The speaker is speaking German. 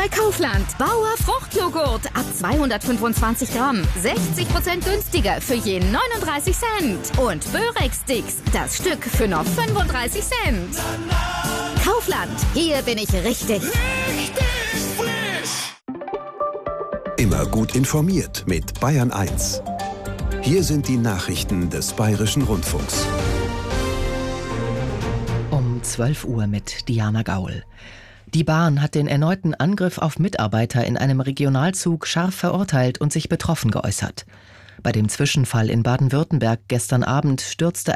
bei Kaufland. Bauer Fruchtjoghurt ab 225 Gramm. 60% günstiger für je 39 Cent. Und Börek-Sticks, das Stück für nur 35 Cent. Kaufland, hier bin ich richtig. Immer gut informiert mit Bayern 1. Hier sind die Nachrichten des Bayerischen Rundfunks. Um 12 Uhr mit Diana Gaul. Die Bahn hat den erneuten Angriff auf Mitarbeiter in einem Regionalzug scharf verurteilt und sich betroffen geäußert. Bei dem Zwischenfall in Baden-Württemberg gestern Abend stürzte